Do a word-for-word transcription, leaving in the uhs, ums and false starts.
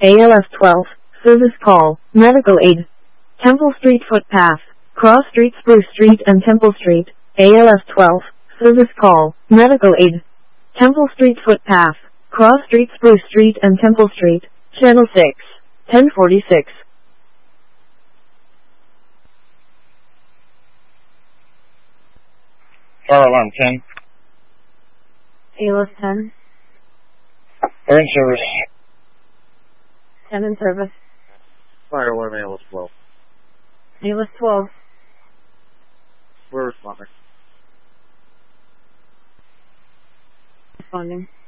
A L S twelve, service call, medical aid. Temple Street footpath, Cross Street, Spruce Street and Temple Street. A L S twelve, service call, medical aid. Temple Street footpath, Cross Street, Spruce Street and Temple Street. Channel six, ten forty-six. Fire alarm ten. A L S ten, We're in service. ten in service. Fire alarm A L S twelve. A L S twelve, We're responding. responding.